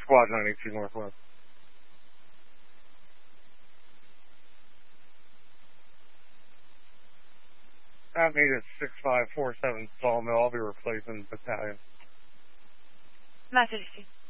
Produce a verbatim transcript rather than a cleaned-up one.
Squad nine eight two Northwest. At me at six five four seven Sawmill. I'll be replacing battalion. Master received.